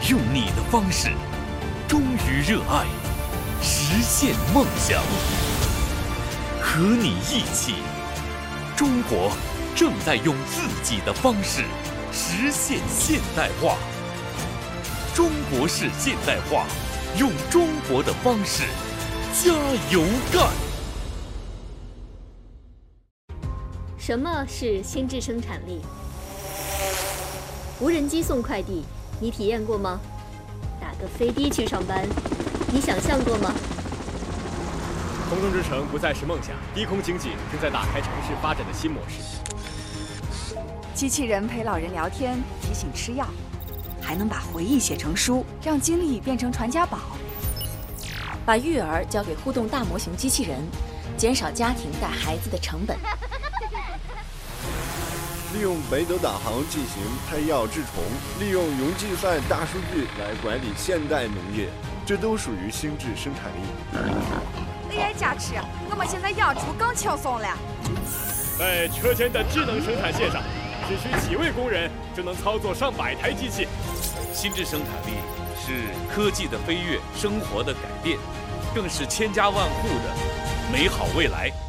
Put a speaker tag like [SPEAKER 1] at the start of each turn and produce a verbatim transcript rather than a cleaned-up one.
[SPEAKER 1] 用你的方式，忠于热爱，实现梦想。和你一起，中国正在用自己的方式实现现代化。中国式现代化，用中国的方式加油干！
[SPEAKER 2] 什么是心智生产力？无人机送快递，你体验过吗？打个飞的去上班，你想象过吗？
[SPEAKER 3] 空中之城不再是梦想，低空经济正在打开城市发展的新模式。
[SPEAKER 4] 机器人陪老人聊天，提醒吃药，还能把回忆写成书，让经历变成传家宝。
[SPEAKER 5] 把育儿交给互动大模型机器人，减少家庭带孩子的成本。
[SPEAKER 6] 利用北斗导航进行胎药治虫，利用云计算大数据来管理现代农业，这都属于心智生产力。
[SPEAKER 4] A I 加持，我们现在养猪更轻松了。
[SPEAKER 3] 在车间的智能生产线上，只需几位工人就能操作上百台机器。
[SPEAKER 1] 心智生产力是科技的飞跃，生活的改变，更是千家万户的美好未来。